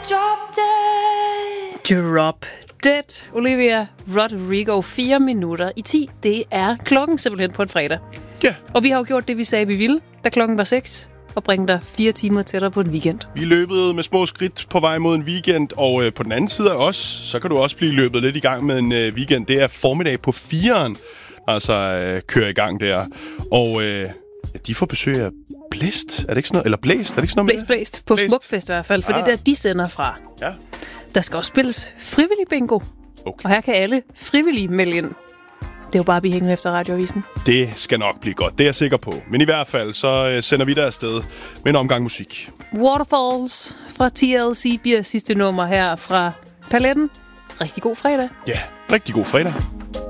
Drop Dead. Drop Dead. Olivia Rodrigo, 4 minutter i 10. Det er klokken simpelthen på en fredag. Ja. Og vi har jo gjort det, vi sagde, vi ville, da klokken var 6. Og bringe dig 4 timer tættere på en weekend. Vi løbede med små skridt på vej mod en weekend, og på den anden side af os, så kan du også blive løbet lidt i gang med en weekend. Det er formiddag på 4'eren, altså kører i gang der. Og de får besøg af Blæst. Er det ikke sådan noget? Eller Blæst? Er det ikke sådan noget? Blæst. På Smukfest i hvert fald, for det der, de sender fra. Ja. Der skal også spilles frivillig bingo. Okay. Og her kan alle frivillige melde ind. Det er jo bare at blive hængende efter radioavisen. Det skal nok blive godt, det er jeg sikker på. Men i hvert fald, så sender vi der afsted med en omgang musik. Waterfalls fra TLC bliver sidste nummer her fra Paletten. Rigtig god fredag. Ja, rigtig god fredag.